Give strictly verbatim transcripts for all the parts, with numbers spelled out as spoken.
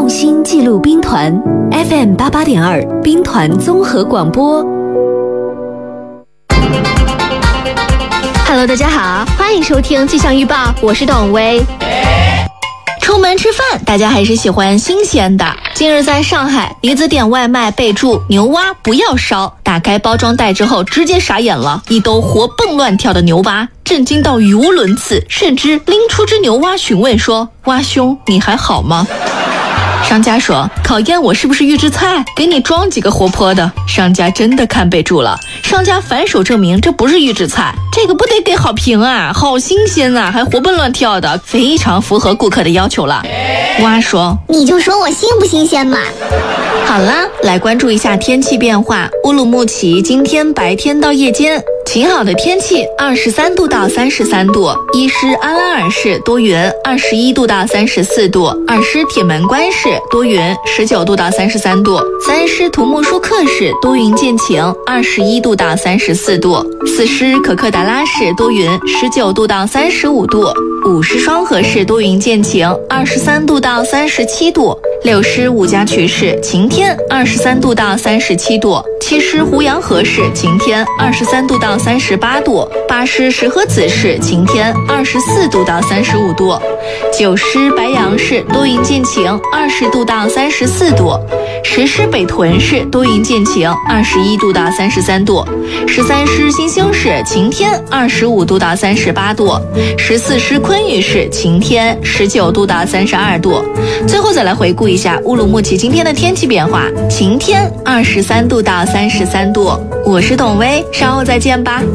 用心记录兵团 F M 八八点二兵团综合广播。Hello， 大家好，欢迎收听气象预报，我是董薇。出门吃饭，大家还是喜欢新鲜的。近日在上海，女子点外卖备注牛蛙不要烧，打开包装袋之后直接傻眼了，一兜活蹦乱跳的牛蛙，震惊到语无伦次，甚至拎出只牛蛙询问说：蛙兄，你还好吗？商家说：考验我是不是预制菜，给你装几个活泼的。商家真的看备注了，商家反手证明这不是预制菜，这个不得给好评啊，好新鲜啊，还活蹦乱跳的，非常符合顾客的要求了。蛙说： 你就说我新不新鲜嘛。 好啦，来关注一下天气变化。乌鲁木齐今天白天到夜间晴好的天气，二十三度到三十三度；伊施阿拉尔市多云，二十一度到三十四度；二施铁门关市多云，十九度到三十三度；三施图木舒克市多云见晴，二十一度到三十四度；四施可克达拉市多云，十九度到三十五度；五施双河市多云见晴，二十三度到三十七度；六施五家渠市晴天，二十三度到三十七度；七施胡杨河市晴天，二十三度到三十八度；八施石河子市晴天，二十四度到三十五度；九施白杨市多云见晴，二十度到三十四度；十施北屯市多云见晴，二十一度到三十三度；十三施新兴市晴天，二十五度到三十八度；十四施昆玉市晴天，十九度到三十二度。最后再来回顾一下乌鲁木齐今天的天气变化：晴天，二十三度到三十三度。我是董薇，稍后再见吧。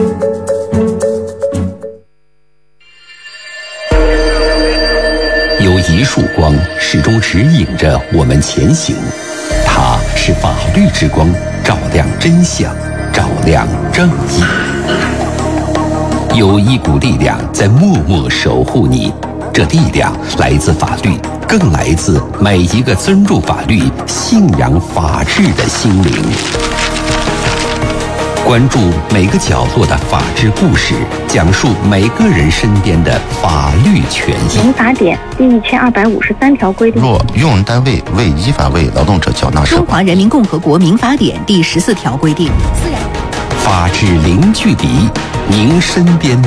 有一束光始终指引着我们前行，它是法律之光，照亮真相，照亮正义。有一股力量在默默守护你，这力量来自法律，更来自每一个尊重法律、信仰法治的心灵。关注每个角落的法治故事，讲述每个人身边的法律权益。 民法典第一千二百五十三条规定， 若用人单位未依法为劳动者缴纳社保。 中华人民共和国民法典第十四条规定， 法治零距离，您身边